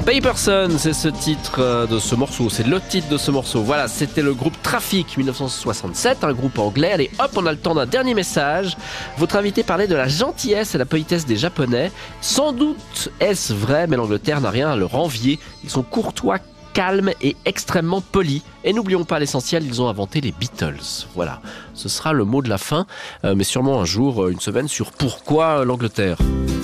Paperson, c'est ce titre de ce morceau, c'est le titre de ce morceau. Voilà, c'était le groupe Traffic 1967, un groupe anglais. Allez hop, on a le temps d'un dernier message. Votre invité parlait de la gentillesse et la politesse des Japonais. Sans doute est-ce vrai, mais l'Angleterre n'a rien à leur envier. Ils sont courtois, calmes et extrêmement polis. Et n'oublions pas l'essentiel, ils ont inventé les Beatles. Voilà, ce sera le mot de la fin, mais sûrement un jour, une semaine sur pourquoi l'Angleterre.